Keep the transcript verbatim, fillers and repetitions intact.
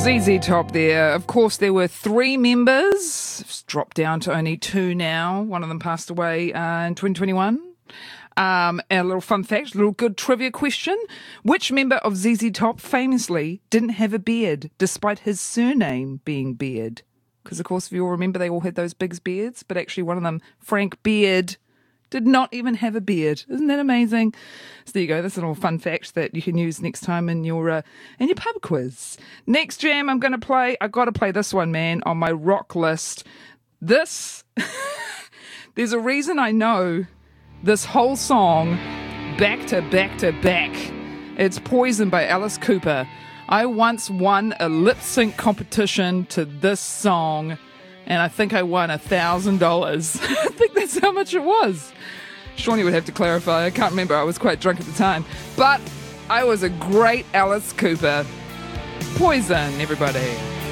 Z Z Top there. Of course, there were three members. It's dropped down to only two now. One of them passed away uh, in twenty twenty-one. Um, and a little fun fact, a little good trivia question. Which member of Z Z Top famously didn't have a beard, despite his surname being Beard? Because, of course, if you all remember, they all had those big beards. But actually, one of them, Frank Beard, did not even have a beard. Isn't that amazing? So there you go. That's a little fun fact that you can use next time in your uh, in your pub quiz. Next jam I'm going to play. I got to play this one, man, on my rock list. This, there's a reason I know this whole song back to back to back. It's Poison by Alice Cooper. I once won a lip sync competition to this song, and I think I won a thousand dollars. I think that's how much it was. Shawnee would have to clarify. I can't remember. I was quite drunk at the time. But I was a great Alice Cooper. Poison, everybody.